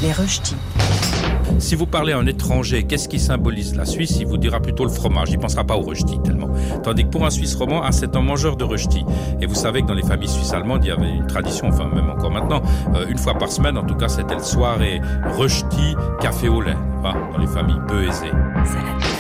les rösti. Si vous parlez à un étranger, qu'est-ce qui symbolise la Suisse? Il vous dira plutôt le fromage, il ne pensera pas au rösti tellement. Tandis que pour un Suisse romand, c'est un mangeur de rösti. Et vous savez que dans les familles suisses allemandes, il y avait une tradition, enfin même encore maintenant, une fois par semaine, en tout cas c'était le soir, et rösti, café au lait, dans les familles peu aisées. Salade.